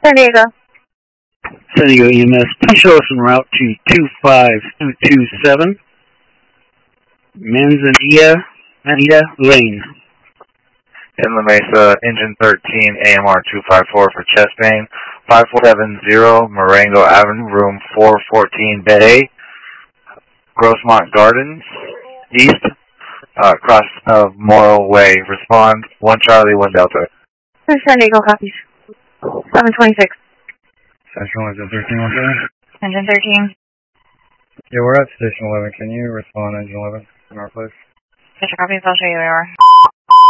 San Diego. San Diego EMS, please show us en route to 25227, Manzanita Lane. In La Mesa, engine 13, AMR 254 for chest pain, 5470 Marengo Avenue, room 414, bed A, Grossmont Gardens, east, across of Morrow Way. Respond, 1 Charlie, 1 Delta. San Diego copies. 726. Central Engine 13, 1 Engine 13. Yeah, we're at Station 11. Can you respond, Engine 11, in our place? Mr. Copies, I'll show you where we are.